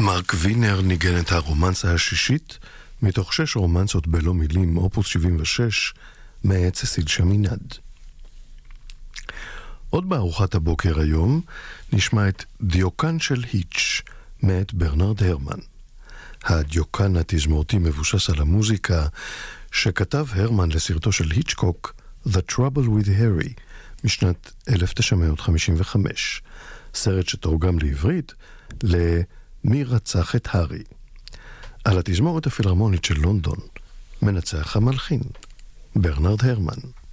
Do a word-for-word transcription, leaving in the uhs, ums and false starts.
מרק וינר ניגן את הרומנסה השישית מתוך שש רומנסות בלא מילים, אופוס שבעים ושש, מאת ססיל שמינד. עוד בארוחת הבוקר היום נשמע את דיוקן של היץ' מאת ברנרד הרמן. הדיוקן התזמורתי מבוסס על המוזיקה שכתב הרמן לסרטו של היצ'קוק The Trouble with Harry משנת אלף תשע מאות חמישים וחמש, סרט שתורגם לעברית למי רצח את הארי. על התזמורת הפילהרמונית של לונדון מנצח המלחין ברנרד הרמן.